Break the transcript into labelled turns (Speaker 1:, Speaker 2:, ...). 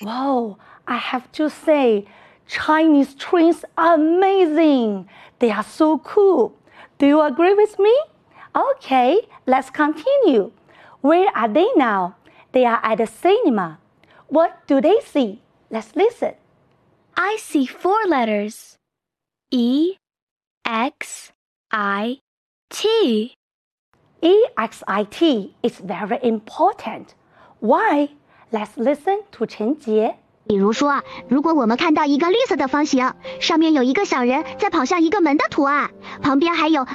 Speaker 1: Wow, I have to say, Chinese trains are amazing. They are so cool. Do you agree with me? Okay, let's continue. Where are they now? They are at the cinema. What do they see? Let's listen.
Speaker 2: I see 4 letters. E, X, I, T.
Speaker 1: EXIT is very important. Why? Let's listen to 陈杰。
Speaker 3: 比如说，如果我们看到一个绿色的方形，上面有一个小人在跑向一个门的图案，旁边还有